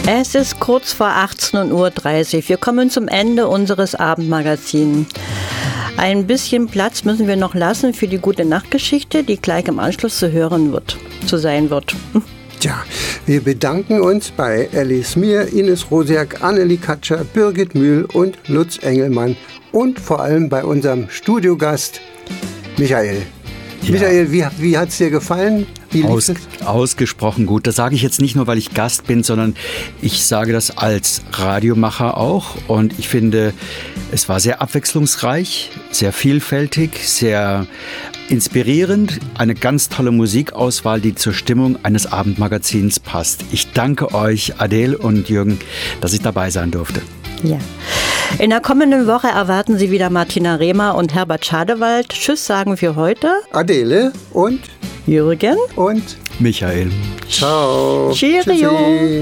Es ist kurz vor 18:30 Uhr. Wir kommen zum Ende unseres Abendmagazins. Ein bisschen Platz müssen wir noch lassen für die Gute-Nacht-Geschichte, die gleich im Anschluss zu sein wird. Tja, wir bedanken uns bei Alice Mier, Ines Rosiak, Annelie Katscher, Birgit Mühl und Lutz Engelmann und vor allem bei unserem Studiogast Michael. Ja. Michael, wie hat es dir gefallen? Ausgesprochen gut. Das sage ich jetzt nicht nur, weil ich Gast bin, sondern ich sage das als Radiomacher auch. Und ich finde, es war sehr abwechslungsreich, sehr vielfältig, sehr inspirierend. Eine ganz tolle Musikauswahl, die zur Stimmung eines Abendmagazins passt. Ich danke euch, Adele und Jürgen, dass ich dabei sein durfte. Ja. In der kommenden Woche erwarten Sie wieder Martina Rehmer und Herbert Schadewald. Tschüss sagen für heute Adele und Jürgen und Michael. Ciao. Cheerio.